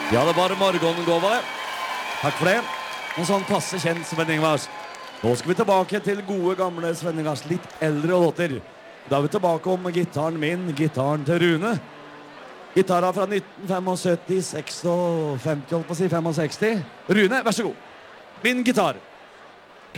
Ja, det var morgengående. Takk for det. En sånn passe kjent Sven Ingvars. Nå skal vi tilbake til gode gamle Sven Ingvars, litt eldre låter. Da er vi tilbake om gitaren min, gitaren til Rune. Gitara fra 1975, 56, holdt på å si 65. Rune, vær så god. Min gitar.